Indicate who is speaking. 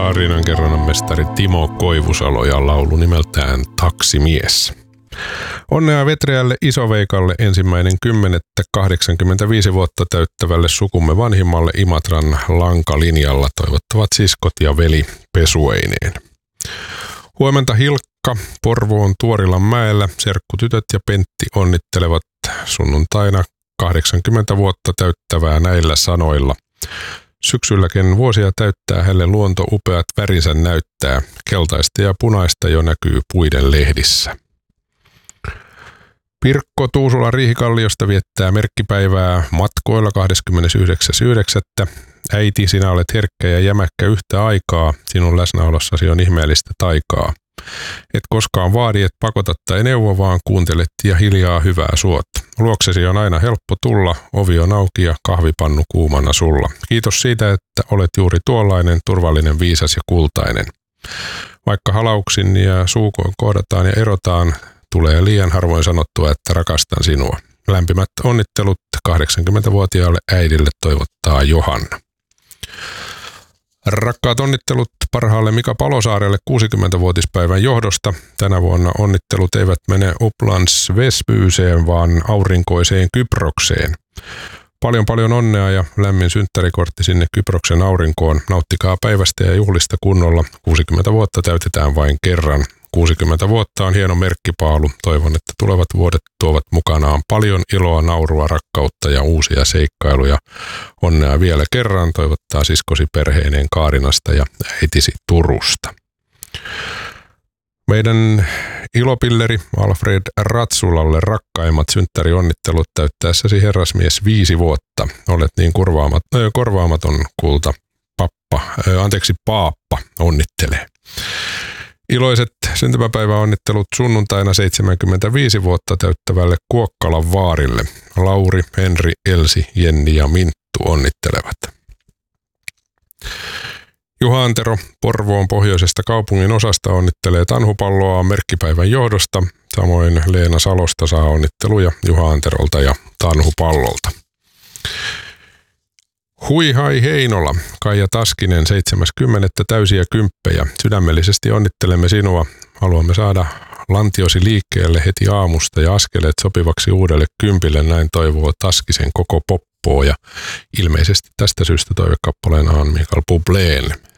Speaker 1: tarinankerronnan mestari Timo Koivusalo ja laulu nimeltään Taksimies. Onnea Vetreälle Isoveikalle 1.10.85 vuotta täyttävälle sukumme vanhimmalle Imatran lankalinjalla toivottavat siskot ja veli pesueineen. Huomenta Hilkka Porvoon Tuorilanmäellä, serkkutytöt ja Pentti onnittelevat sunnuntaina 80 vuotta täyttävää näillä sanoilla. Syksylläkin vuosia täyttää hänelle luonto upeat värinsä näyttää, keltaista ja punaista jo näkyy puiden lehdissä. Pirkko Tuusula Riihikalliosta viettää merkkipäivää matkoilla 29.9. Äiti, sinä olet herkkä ja jämäkkä yhtä aikaa, sinun läsnäolossasi on ihmeellistä taikaa. Et koskaan vaadi, et pakota tai neuvo, vaan kuuntelet ja hiljaa hyvää suot. Luoksesi on aina helppo tulla, ovi on auki ja kahvipannu kuumana sulla. Kiitos siitä, että olet juuri tuollainen, turvallinen, viisas ja kultainen. Vaikka halauksin ja suukoin kohdataan ja erotaan, tulee liian harvoin sanottua, että rakastan sinua. Lämpimät onnittelut 80-vuotiaalle äidille toivottaa Johanna. Rakkaat onnittelut parhaalle Mika Palosaarelle 60-vuotispäivän johdosta. Tänä vuonna onnittelut eivät mene Upplands Väsbyyseen, vaan aurinkoiseen Kyprokseen. Paljon onnea ja lämmin synttärikortti sinne Kyproksen aurinkoon. Nauttikaa päivästä ja juhlista kunnolla. 60 vuotta täytetään vain kerran. 60 vuotta on hieno merkkipaalu. Toivon, että tulevat vuodet tuovat mukanaan paljon iloa, naurua, rakkautta ja uusia seikkailuja. Onnea vielä kerran toivottaa siskosi perheineen Kaarinasta ja äitisi Turusta. Meidän ilopilleri Alfred Ratsulalle rakkaimmat synttärionnittelut täyttäessäsi herrasmies 5 vuotta. Olet niin korvaamaton kulta. Paappa onnittelee. Iloiset syntymäpäiväonnittelut sunnuntaina 75 vuotta täyttävälle Kuokkalan vaarille. Lauri, Henri, Elsi, Jenni ja Minttu onnittelevat. Juha Antero Porvoon pohjoisesta kaupungin osasta onnittelee Tanhupalloa merkkipäivän johdosta. Samoin Leena Salosta saa onnitteluja Juha Anterolta ja Tanhupallolta. Hui hai Heinola, Kaija Taskinen 7.10. täysiä kymppejä. Sydämellisesti onnittelemme sinua. Haluamme saada lantiosi liikkeelle heti aamusta ja askeleet sopivaksi uudelle kympille. Näin toivoo Taskisen koko poppoo ja ilmeisesti tästä syystä toivekappaleen aan Mikael Bubléen